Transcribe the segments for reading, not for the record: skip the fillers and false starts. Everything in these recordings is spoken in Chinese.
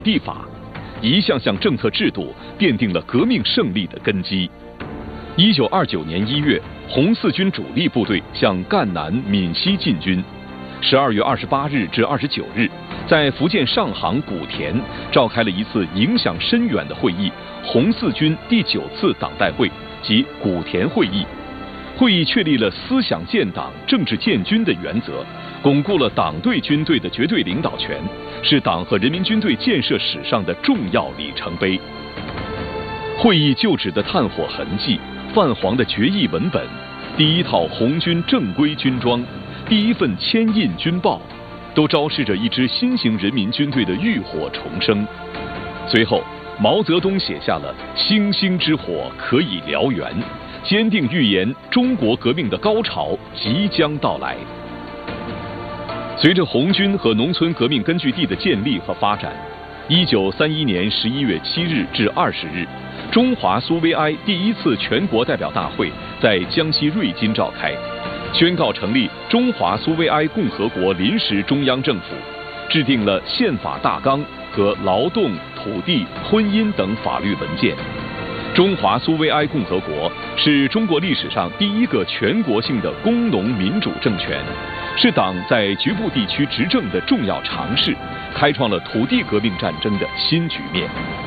地法，一项项政策制度奠定了革命胜利的根基。1929年1月，红四军主力部队向赣南、闽西进军。12月28日至29日，在福建上杭古田召开了一次影响深远的会议——红四军第9次党代会及古田会议。会议确立了思想建党、政治建军的原则，巩固了党对军队的绝对领导权，是党和人民军队建设史上的重要里程碑。会议旧址的炭火痕迹、泛黄的决议文本、第一套红军正规军装、第一份签印军报，都昭示着一支新型人民军队的浴火重生。随后，毛泽东写下了“星星之火可以燎原”，坚定预言中国革命的高潮即将到来。随着红军和农村革命根据地的建立和发展，1931年11月7日至20日，中华苏维埃第1次全国代表大会在江西瑞金召开，宣告成立中华苏维埃共和国临时中央政府，制定了宪法大纲和劳动、土地、婚姻等法律文件。中华苏维埃共和国是中国历史上第1个全国性的工农民主政权，是党在局部地区执政的重要尝试，开创了土地革命战争的新局面。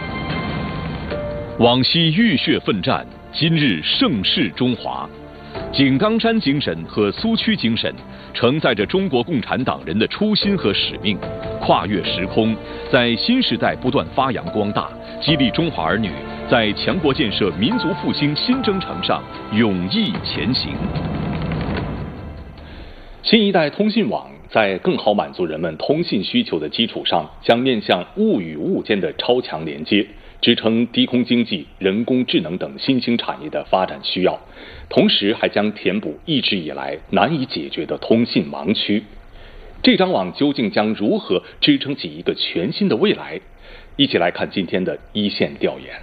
往昔浴血奋战，今日盛世中华。井冈山精神和苏区精神承载着中国共产党人的初心和使命，跨越时空，在新时代不断发扬光大，激励中华儿女在强国建设、民族复兴新征程上勇毅前行。 新一代通信网在更好满足人们通信需求的基础上，将面向物与物间的超强连接，支撑低空经济、人工智能等新兴产业的发展需要，同时还将填补一直以来难以解决的通信盲区。这张网究竟将如何支撑起一个全新的未来？一起来看今天的一线调研。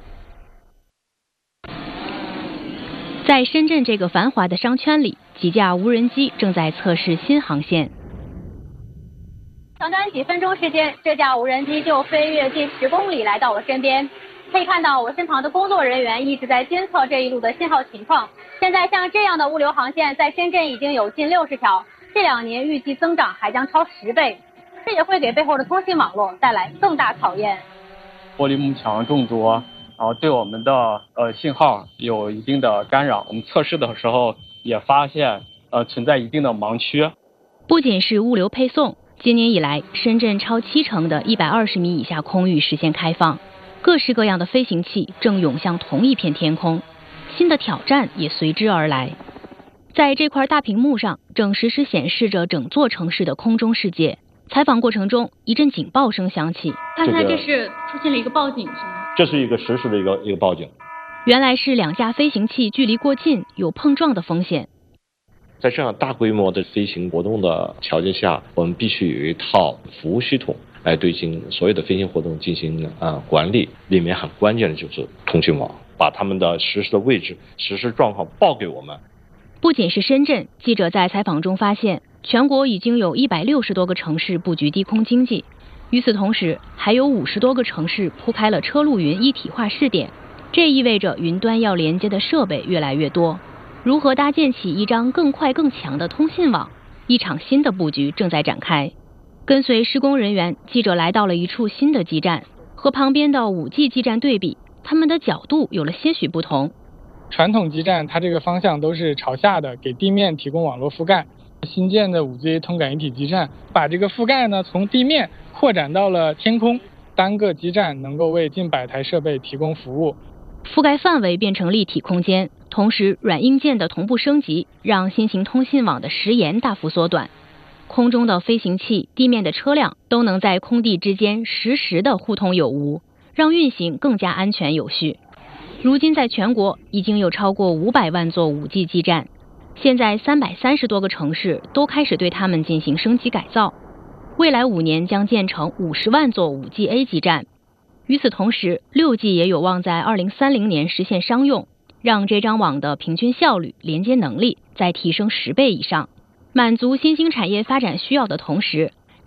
在深圳这个繁华的商圈里，几架无人机正在测试新航线。 短短几分钟时间，这架无人机就飞越近10公里来到我身边。可以看到我身旁的工作人员一直在监测这一路的信号情况。现在像这样的物流航线在深圳已经有近60条，这2年预计增长还将超10倍，这也会给背后的通信网络带来更大考验。 玻璃幕墙众多，然后对我们的信号有一定的干扰。我们测试的时候也发现存在一定的盲区。 不仅是物流配送，今年以来，深圳超70%的120米以下空域实现开放，各式各样的飞行器正涌向同一片天空，新的挑战也随之而来。在这块大屏幕上，正实时显示着整座城市的空中世界。采访过程中，一阵警报声响起。 看来这是出现了一个报警，是吗？ 这是一个实时的一个报警。 原来是2架飞行器距离过近，有碰撞的风险。 在这样大规模的飞行活动的条件下，我们必须有一套服务系统来对所有的飞行活动进行管理。里面很关键的就是通信网，把他们的实时的位置、实时状况报给我们。 不仅是深圳，记者在采访中发现，全国已经有160多个城市布局低空经济。与此同时，还有50多个城市铺开了车路云一体化试点，这意味着云端要连接的设备越来越多。如何搭建起一张更快更强的通信网？一场新的布局正在展开。跟随施工人员，记者来到了一处新的基站，和旁边的5G 基站对比，它们的角度有了些许不同。 传统基站它这个方向都是朝下的，给地面提供网络覆盖。新建的5G 通感一体基站把这个覆盖呢从地面扩展到了天空，单个基站能够为近100台设备提供服务。 覆盖范围变成立体空间，同时软硬件的同步升级，让新型通信网的时延大幅缩短。空中的飞行器、地面的车辆都能在空地之间实时的互通有无，让运行更加安全有序。如今在全国已经有超过500万座5G 基站，现在330多个城市都开始对它们进行升级改造，未来5年将建成50万座5G-A 基站。与此同时，6G 也有望在2030年实现商用，让这张网的平均效率、连接能力再提升10倍以上。满足新兴产业发展需要的同时，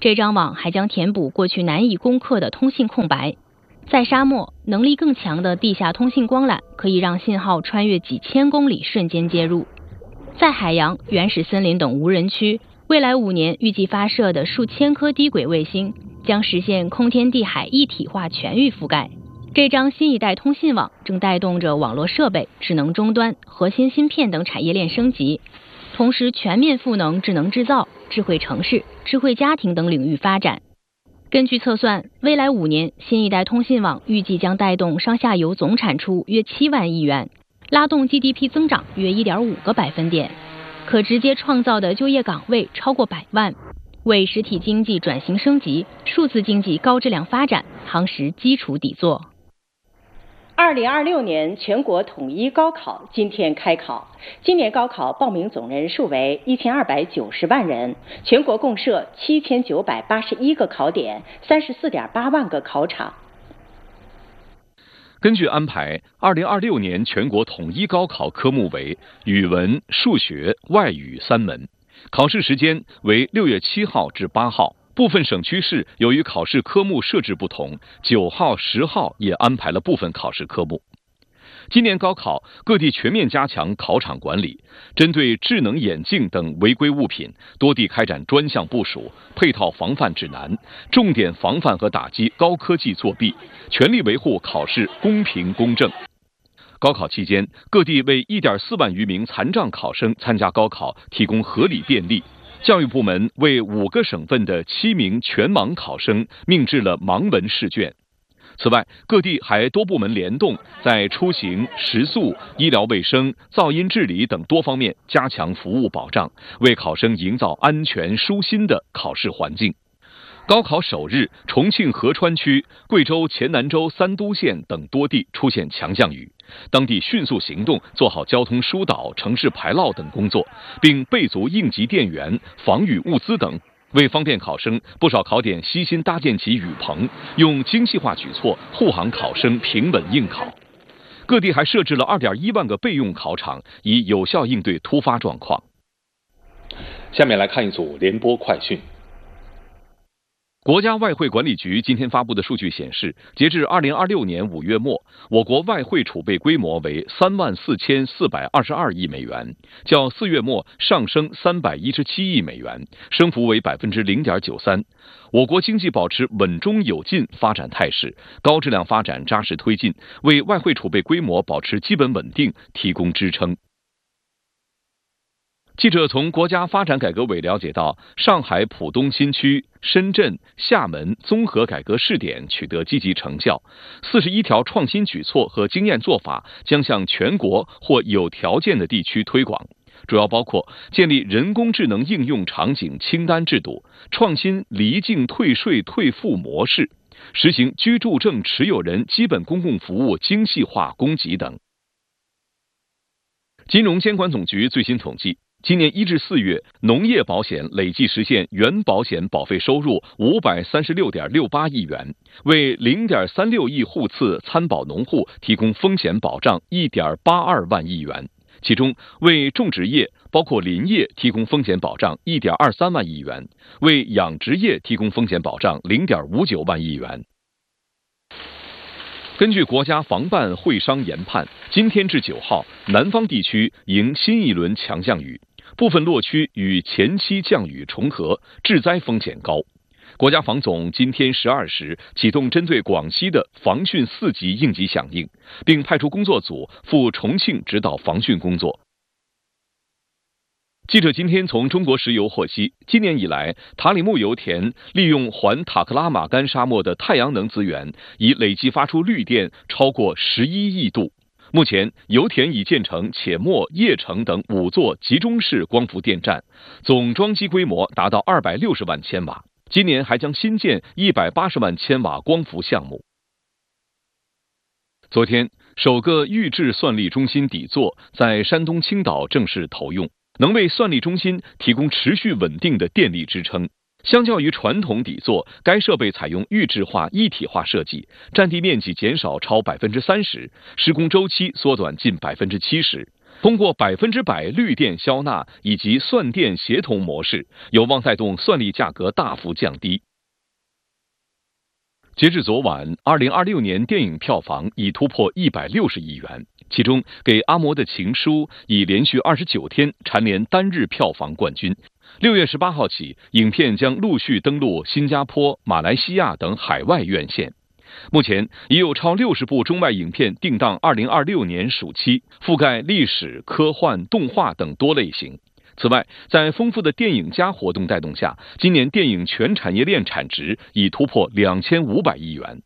这张网还将填补过去难以攻克的通信空白。在沙漠，能力更强的地下通信光缆可以让信号穿越几千公里瞬间接入。在海洋、原始森林等无人区，未来5年预计发射的数千颗低轨卫星将实现空天地海一体化全域覆盖。这张新一代通信网正带动着网络设备、智能终端、核心芯片等产业链升级，同时全面赋能智能制造、智慧城市、智慧家庭等领域发展。根据测算，未来5年，新一代通信网预计将带动上下游总产出约7万亿元，拉动 GDP 增长约 1.5个百分点，可直接创造的就业岗位超过100万，为实体经济转型升级、数字经济高质量发展夯实基础底座。 2026年全国统一高考今天开考，今年高考报名总人数为1290万人，全国共设7981个考点，34.8万个考场。 根据安排，2026年全国统一高考科目为语文、数学、外语3门，考试时间为6月7号至8号。部分省区市由于考试科目设置不同，9号、10号也安排了部分考试科目。今年高考，各地全面加强考场管理，针对智能眼镜等违规物品，多地开展专项部署，配套防范指南，重点防范和打击高科技作弊，全力维护考试公平公正。高考期间，各地为1.4万余名残障考生参加高考提供合理便利。教育部门为5个省份的7名全盲考生命制了盲文试卷。此外，各地还多部门联动，在出行、食宿、医疗卫生、噪音治理等多方面加强服务保障，为考生营造安全舒心的考试环境。高考首日，重庆合川区、贵州黔南州三都县等多地出现强降雨，当地迅速行动，做好交通疏导、城市排涝等工作，并备足应急电源、防雨物资等。为方便考生，不少考点悉心搭建起雨棚，用精细化举措护航考生平稳应考。各地还设置了2.1万个备用考场，以有效应对突发状况。 下面来看一组联播快讯。 国家外汇管理局今天发布的数据显示，截至2026年5月末，我国外汇储备规模为34422亿美元，较4月末上升317亿美元，升幅为0.93%。我国经济保持稳中有进发展态势，高质量发展扎实推进，为外汇储备规模保持基本稳定提供支撑。记者从国家发展改革委了解到，上海浦东新区、深圳、厦门综合改革试点取得积极成效，41条创新举措和经验做法将向全国或有条件的地区推广，主要包括建立人工智能应用场景清单制度，创新离境退税退付模式，实行居住证持有人基本公共服务精细化供给等。金融监管总局最新统计，今年1至4月，农业保险累计实现原保险保费收入536.68亿元，为0.36亿户次参保农户提供风险保障1.82万亿元，其中为种植业包括林业提供风险保障1.23万亿元，为养殖业提供风险保障0.59万亿元。根据国家防办会商研判，今天至9号，南方地区迎新一轮强降雨，部分落区与前期降雨重合，致灾风险高。国家防总今天12时启动针对广西的防汛4级应急响应，并派出工作组赴重庆指导防汛工作。记者今天从中国石油获悉，今年以来，塔里木油田利用环塔克拉玛干沙漠的太阳能资源，已累计发出绿电超过11亿度。目前，油田已建成且末、叶城等5座集中式光伏电站，总装机规模达到260万千瓦。今年还将新建180万千瓦光伏项目。昨天，首个预制算力中心底座在山东青岛正式投用，能为算力中心提供持续稳定的电力支撑。相较于传统底座，该设备采用预制化一体化设计，占地面积减少超30%，施工周期缩短近70%。 通过100%绿电消纳以及算电协同模式，有望带动算力价格大幅降低。截至昨晚，2026年电影票房已突破160亿元，其中《给阿嬷的情书》已连续29天蝉联单日票房冠军。6月18号起，影片将陆续登陆新加坡、马来西亚等海外院线。目前已有超60部中外影片定档2026年暑期，覆盖历史、科幻、动画等多类型。此外，在丰富的电影加活动带动下，今年电影全产业链产值已突破2500亿元。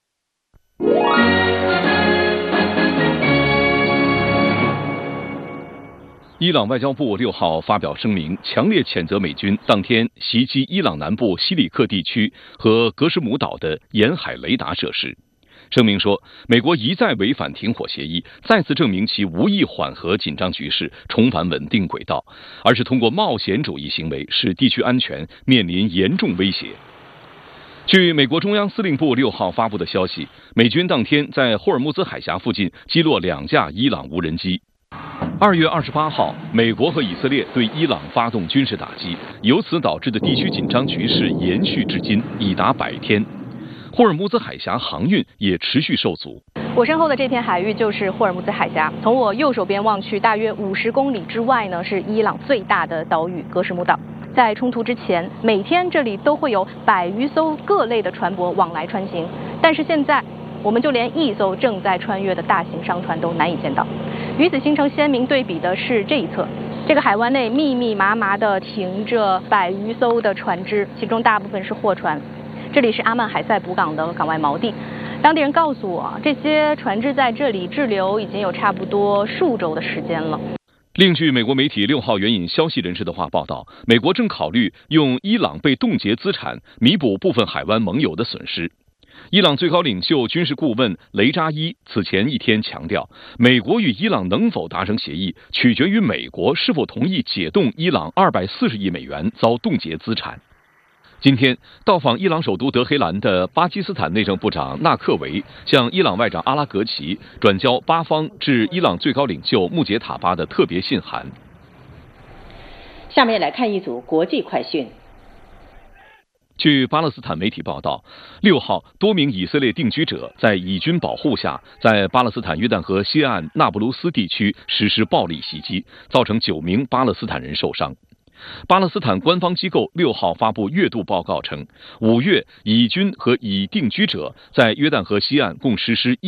伊朗外交部6号发表声明，强烈谴责美军当天袭击伊朗南部西里克地区和格什姆岛的沿海雷达设施。声明说，美国一再违反停火协议，再次证明其无意缓和紧张局势，重返稳定轨道，而是通过冒险主义行为使地区安全面临严重威胁。据美国中央司令部6号发布的消息，美军当天在霍尔木兹海峡附近击落2架伊朗无人机。2月28号，美国和以色列对伊朗发动军事打击，由此导致的地区紧张局势延续至今，已达100天。霍尔木兹海峡航运也持续受阻。 我身后的这片海域就是霍尔木兹海峡，从我右手边望去，大约50公里之外呢，是伊朗最大的岛屿格什姆岛。在冲突之前，每天这里都会有100余艘各类的船舶往来穿行，但是现在我们就连一艘正在穿越的大型商船都难以见到。与此形成鲜明对比的是这一侧，这个海湾内密密麻麻地停着100余艘的船只，其中大部分是货船。这里是阿曼海塞卜港的港外锚地，当地人告诉我，这些船只在这里滞留已经有差不多数周的时间了。 另据美国媒体6号援引消息人士的话报道，美国正考虑用伊朗被冻结资产弥补部分海湾盟友的损失。伊朗最高领袖军事顾问雷扎伊此前一天强调，美国与伊朗能否达成协议，取决于美国是否同意解冻伊朗240亿美元遭冻结资产。今天到访伊朗首都德黑兰的巴基斯坦内政部长纳克维向伊朗外长阿拉格齐转交巴方致伊朗最高领袖穆杰塔巴的特别信函。 下面来看一组国际快讯。 据巴勒斯坦媒体报道，6号多名以色列定居者在以军保护下，在巴勒斯坦约旦河西岸纳布鲁斯地区实施暴力袭击，造成9名巴勒斯坦人受伤。巴勒斯坦官方机构6号发布月度报告称，5月以军和已定居者在约旦河西岸共实施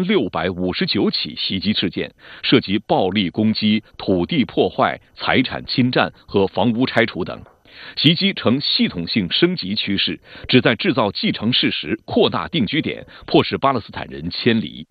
1659起袭击事件，涉及暴力攻击、土地破坏、财产侵占和房屋拆除等。袭击呈系统性升级趋势，旨在制造既成事实，扩大定居点，迫使巴勒斯坦人迁离。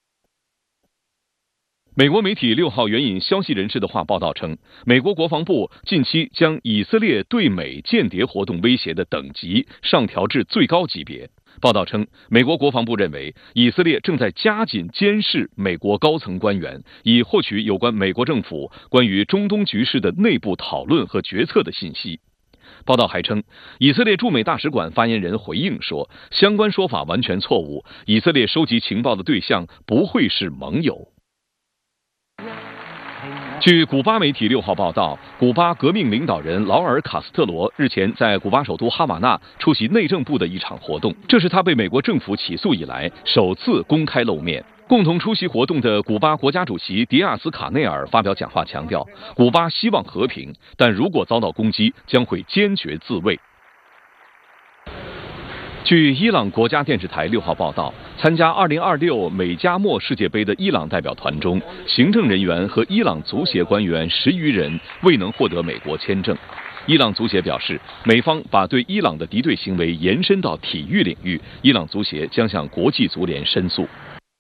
美国媒体6号援引消息人士的话报道称，美国国防部近期将以色列对美间谍活动威胁的等级上调至最高级别。报道称，美国国防部认为以色列正在加紧监视美国高层官员，以获取有关美国政府关于中东局势的内部讨论和决策的信息。报道还称，以色列驻美大使馆发言人回应说，相关说法完全错误，以色列收集情报的对象不会是盟友。据古巴媒体6号报道，古巴革命领导人劳尔·卡斯特罗日前在古巴首都哈瓦那出席内政部的一场活动，这是他被美国政府起诉以来首次公开露面。共同出席活动的古巴国家主席迪亚斯卡内尔发表讲话，强调古巴希望和平，但如果遭到攻击，将会坚决自卫。据伊朗国家电视台6号报道，参加2026美加墨世界杯的伊朗代表团中，行政人员和伊朗足协官员10余人未能获得美国签证。伊朗足协表示，美方把对伊朗的敌对行为延伸到体育领域，伊朗足协将向国际足联申诉。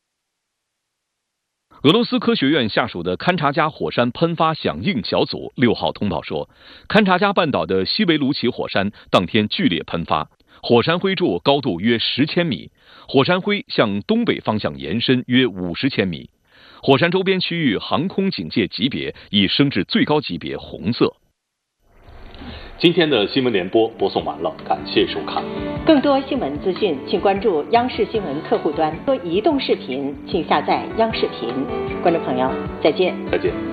俄罗斯科学院下属的勘察加火山喷发响应小组6号通报说，勘察加半岛的西维卢奇火山当天剧烈喷发，火山灰柱高度约10千米，火山灰向东北方向延伸约50千米，火山周边区域航空警戒级别已升至最高级别红色。 今天的新闻联播播送完了，感谢收看。 更多新闻资讯，请关注央视新闻客户端。多移动视频，请下载央视频。观众朋友，再见。 再见。